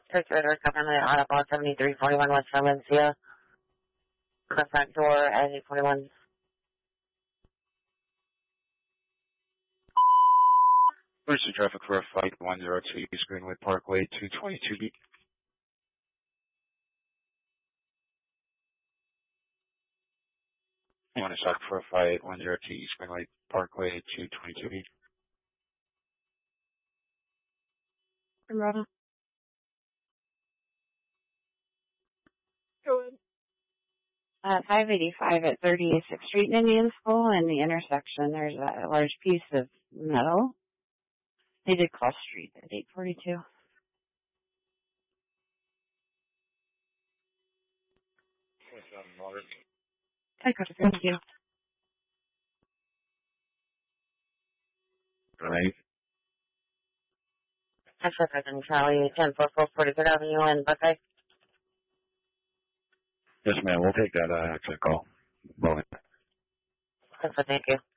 Church River, Government Audible 7341 West Valencia. The front door at 841. Emergency traffic for Flight 102 East Greenway Parkway 222B. You want to stop for Flight 102 East Greenway Parkway 222B. Roger. Go ahead. 585 at 36th Street in Indian School, and the intersection, there's a large piece of metal. They did cross street at 842. I got it. Thank you. Right. Central Prison Charlie, 1044 43rd Avenue and Buckeye. Yes, ma'am. We'll take that exit call. Well, Thank you.